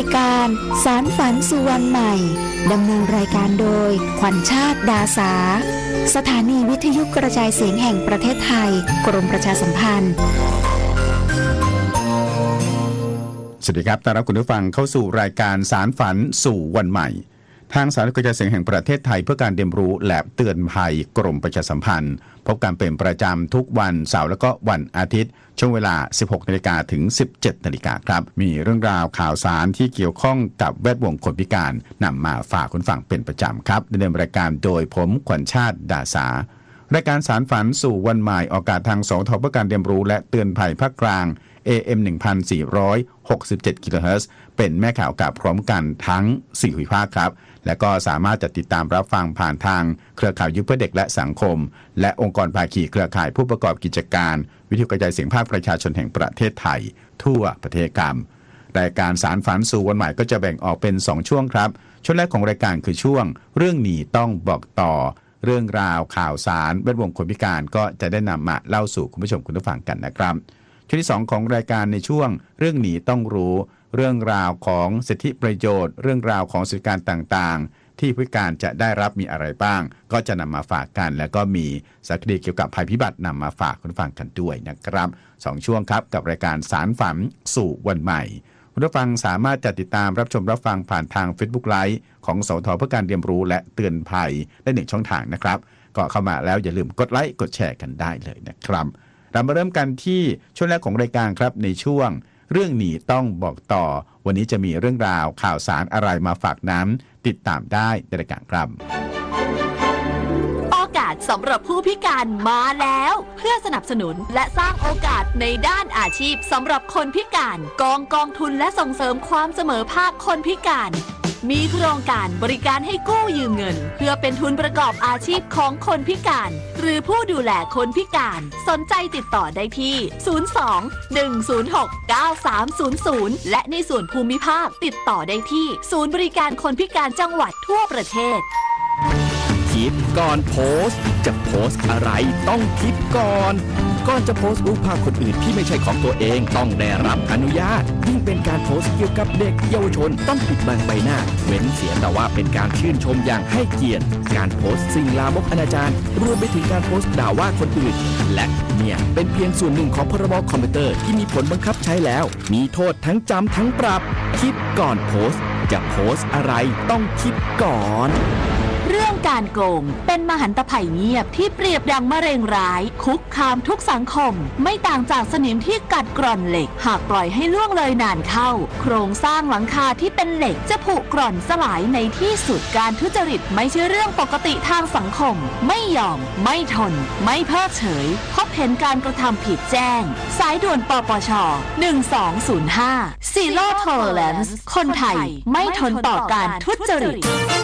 ายการสารฝันสู่วันใหม่ดำเนินรายการโดยขวัญชาติดาสาสถานีวิทยุกระจายเสียงแห่งประเทศไทยกรมประชาสัมพันธ์สวัสดีครับต้อนรับคุณผู้ฟังเข้าสู่รายการสารฝันสู่วันใหม่ทางสถานีกระจายเสียงแห่งประเทศไทยเพื่อการเรียนรู้และเตือนภัยกรมประชาสัมพันธ์พบกันเป็นประจำทุกวันเสาร์และก็วันอาทิตย์ช่วงเวลา 16 นาฬิกาถึง 17 นาฬิกาครับมีเรื่องราวข่าวสารที่เกี่ยวข้องกับแวดวงคนพิการนำมาฝากคุณฟังเป็นประจำครับดำเนินรายการโดยผมขวัญชาติดาสารายการสารฝันสู่วันใหม่ออกอากาศทางสทเพื่อการเรียนรู้และเตือนภัยภาคกลาง AM 1467 กิโลเฮิรตซ์เป็นแม่ข่าวกับพร้อมกันทั้ง4ภูมิภาคครับและก็สามารถจะติดตามรับฟังผ่านทางเครือข่ายยุทธเพื่อเด็กและสังคมและองค์กรภาคีเครือข่ายผู้ประกอบกิจการวิทยุกระจายเสียงภาคประชาชนแห่งประเทศไทยทั่วประเทศครับรายการสารฝันสู่วันใหม่ก็จะแบ่งออกเป็น2ช่วงครับช่วงแรกของรายการคือช่วงเรื่องนี้ต้องบอกต่อเรื่องราวข่าวสารแวดวงคนพิการก็จะได้นำมาเล่าสู่คุณผู้ชมคุณผู้ฟังกันนะครับช่วงที่2ของรายการในช่วงเรื่องนี้ต้องรู้เรื่องราวของสิทธิประโยชน์เรื่องราวของสิทธิการต่างๆที่ผู้พิการจะได้รับมีอะไรบ้างก็จะนำมาฝากกันแล้วก็มีสารคดีเกี่ยวกับภัยพิบัตินำมาฝากคุณผู้ฟังกันด้วยนะครับ2ช่วงครับกับรายการสารฝันสู่วันใหม่คุณผู้ฟังสามารถจะติดตามรับชมรับฟังผ่านทาง Facebook Live ของสทเพื่อการเรียนรู้และเตือนภัยได้1ช่องทางนะครับก็เข้ามาแล้วอย่าลืมกดไลค์กดแชร์กันได้เลยนะครับเรามาเริ่มกันที่ช่วงแรกของรายการครับในช่วงเรื่องนี้ต้องบอกต่อวันนี้จะมีเรื่องราวข่าวสารอะไรมาฝากนั้นติดตามได้ในรายการครับโอกาสสำหรับผู้พิการมาแล้วเพื่อสนับสนุนและสร้างโอกาสในด้านอาชีพสำหรับคนพิการกองทุนและส่งเสริมความเสมอภาคคนพิการมีโครงการบริการให้กู้ยืมเงินเพื่อเป็นทุนประกอบอาชีพของคนพิการหรือผู้ดูแลคนพิการสนใจติดต่อได้ที่ 02-106-9300 และในส่วนภูมิภาคติดต่อได้ที่ศูนย์บริการคนพิการจังหวัดทั่วประเทศคิดก่อนโพสต์จะโพสต์อะไรต้องคิดก่อนจะโพสต์รูปภาพคนอื่นที่ไม่ใช่ของตัวเองต้องได้รับอนุญาตยิ่งเป็นการโพสต์เกี่ยวกับเด็กเยาวชนต้องปิดบังใบหน้าเว้นเสียแต่ว่าเป็นการชื่นชมอย่างให้เกียรติการโพสต์สิ่งลามกอนาจารรวมไปถึงการโพสต์ด่าว่าคนอื่นและเนี่ยเป็นเพียงส่วนหนึ่งของพรบคอมพิวเตอร์ที่มีผลบังคับใช้แล้วมีโทษทั้งจำทั้งปรับคิดก่อนโพสต์จะโพสต์อะไรต้องคิดก่อนเรื่องการโกงเป็นมหันตภัยเงียบที่เปรียบดังมะเร็งร้ายคุกคามทุกสังคมไม่ต่างจากสนิมที่กัดกร่อนเหล็กหากปล่อยให้ล่วงเลยนานเข้าโครงสร้างหลังคาที่เป็นเหล็กจะผุกร่อนสลายในที่สุดการทุจริตไม่ใช่เรื่องปกติทางสังคมไม่ยอมไม่ทนไม่เพิกเฉยพบเห็นการกระทำผิดแจ้งสายด่วนปปช1205 Zero Tolerance คนไทยไม่ทนต่อการทุจริต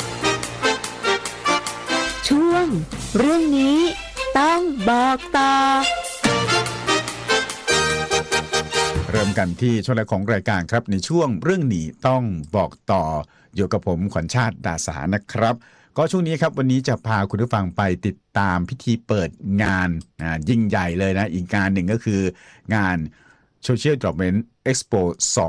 ช่วงเรื่องนี้ต้องบอกต่อเริ่มกันที่ช่วงแรกของรายการครับในช่วงเรื่องนี้ต้องบอกต่ออยู่กับผมขวัญชาติดาสานะครับก็ช่วงนี้ครับวันนี้จะพาคุณผู้ฟังไปติดตามพิธีเปิดงานยิ่งใหญ่เลยนะอีกงานหนึ่งก็คืองาน Social Development Expo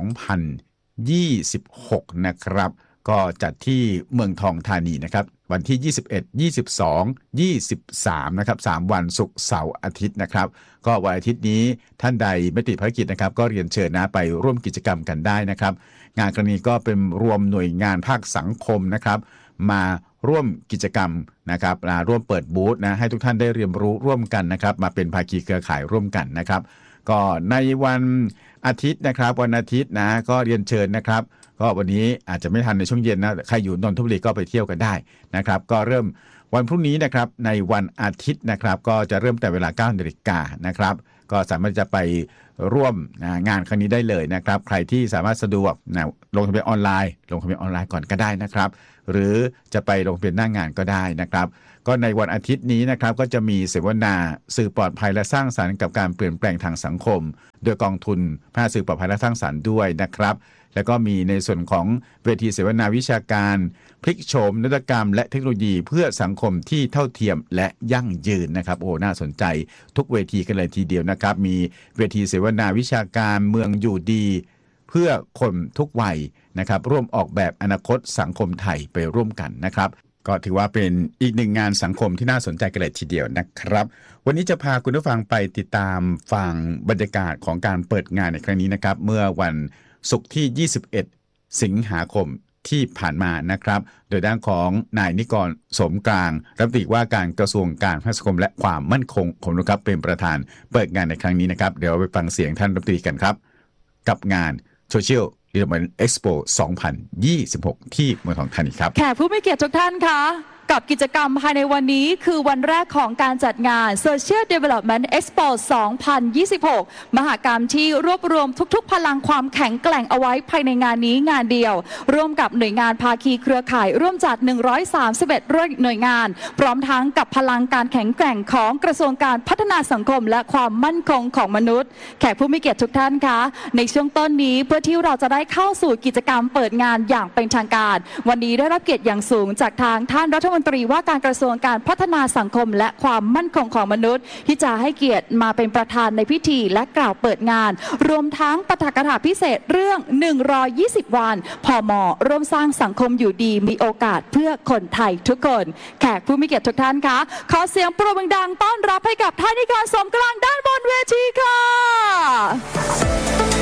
2026 นะครับก็จัดที่เมืองทองธานีนะครับวันที่21 22 23นะครับ3วันศุกร์เสาร์อาทิตย์นะครับก็วันอาทิตย์นี้ท่านใดไม่ติดภารกิจนะครับก็เรียนเชิญนะไปร่วมกิจกรรมกันได้นะครับงานครั้งนี้ก็เป็นรวมหน่วยงานภาคสังคมนะครับมาร่วมกิจกรรมนะครับร่วมเปิดบูธนะให้ทุกท่านได้เรียนรู้ร่วมกันนะครับมาเป็นภาคีเครือข่ายร่วมกันนะครับก็ในวันอาทิตย์นะครับวันอาทิตย์นะก็เรียนเชิญนะครับก็วันนี้อาจจะไม่ทันในช่วงเย็นนะใครอยู่นนทบุรีก็ไปเที่ยวกันได้นะครับก็เริ่มวันพรุ่งนี้นะครับในวันอาทิตย์นะครับก็จะเริ่มแต่เวลา 9:00 นนะครับก็สามารถจะไปร่วมงานครั้งนี้ได้เลยนะครับใครที่สามารถสะดวกลงทะเบียนออนไลน์ก่อนก็ได้นะครับหรือจะไปลงทะเบียนหน้างานก็ได้นะครับก็ในวันอาทิตย์นี้นะครับก็จะมีเสวนาสื่อปลอดภัยและสร้างสรรค์กับการเปลี่ยนแปลงทางสังคมโดยกองทุนพัฒนาสื่อปลอดภัยและสร้างสรรค์ด้วยนะครับแล้วก็มีในส่วนของเวทีเสวนาวิชาการพลิกโฉมนวัตกรรมและเทคโนโลยีเพื่อสังคมที่เท่าเทียมและยั่งยืนนะครับโอ้น่าสนใจทุกเวทีกันเลยทีเดียวนะครับมีเวทีเสวนาวิชาการเมืองอยู่ดีเพื่อคนทุกวัยนะครับร่วมออกแบบอนาคตสังคมไทยไปร่วมกันนะครับก็ถือว่าเป็นอีกหนึ่งงานสังคมที่น่าสนใจกันเลยทีเดียวนะครับวันนี้จะพาคุณผู้ฟังไปติดตามฟังบรรยากาศของการเปิดงานในครั้งนี้นะครับเมื่อวันศุกร์ที่ 21 สิงหาคมที่ผ่านมานะครับโดยด้านของนายนิกรสมกลางรัฐมนตรีว่าการกระทรวงการพัฒนาสังคมและความมั่นคงของมนุษย์ครับเป็นประธานเปิดงานในครั้งนี้นะครับเดี๋ยวไปฟังเสียงท่านรัฐมนตรีกันครับกับงาน Social Development Expo 2026 ที่เมืองทองธานีครับแขกผู้มีเกียรติทุกท่านคะกับกิจกรรมภายในวันนี้คือวันแรกของการจัดงาน Social Development Expo 2026 มหกรรมที่รวบรวมทุกๆพลังความแข็งแกร่งเอาไว้ภายในงานนี้งานเดียวร่วมกับหน่วยงานภาคีเครือข่ายร่วมจัด131หน่วยงานพร้อมทั้งกับพลังการแข็งแกร่งของกระทรวงการพัฒนาสังคมและความมั่นคงของมนุษย์แขกผู้มีเกียรติทุกท่านคะในช่วงต้นนี้เพื่อที่เราจะได้เข้าสู่กิจกรรมเปิดงานอย่างเป็นทางการวันนี้ได้รับเกียรติอย่างสูงจากทางท่านรัฐมนตรีว่าการกระทรวงการพัฒนาสังคมและความมั่นคงของมนุษย์ที่จะให้เกียรติมาเป็นประธานในพิธีและกล่าวเปิดงานรวมทั้งปาฐกถาพิเศษเรื่อง120วันพม.ร่วมสร้างสังคมอยู่ดีมีโอกาสเพื่อคนไทยทุกคนแขกผู้มีเกียรติทุกท่านคะขอเสียงปรบมือดังต้อนรับให้กับท่านนิกรสมกลางด้านบนเวทีค่ะ